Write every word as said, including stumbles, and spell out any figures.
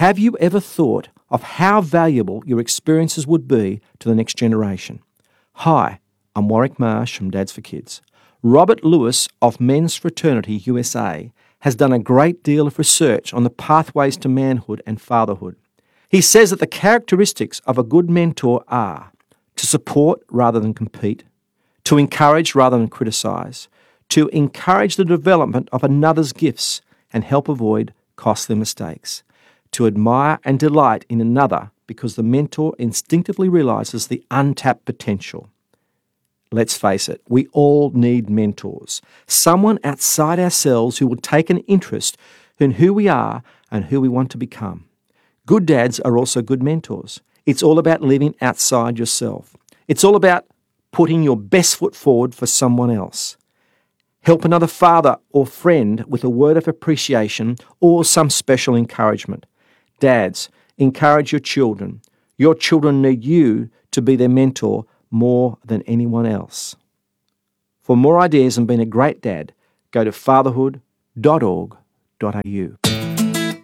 Have you ever thought of how valuable your experiences would be to the next generation? Hi, I'm Warwick Marsh from Dads for Kids. Robert Lewis of Men's Fraternity U S A has done a great deal of research on the pathways to manhood and fatherhood. He says that the characteristics of a good mentor are to support rather than compete, to encourage rather than criticise, to encourage the development of another's gifts and help avoid costly mistakes, to admire and delight in another because the mentor instinctively realises the untapped potential. Let's face it, we all need mentors, someone outside ourselves who will take an interest in who we are and who we want to become. Good dads are also good mentors. It's all about living outside yourself. It's all about putting your best foot forward for someone else. Help another father or friend with a word of appreciation or some special encouragement. Dads, encourage your children. Your children need you to be their mentor more than anyone else. For more ideas on being a great dad, go to fatherhood dot org dot a u.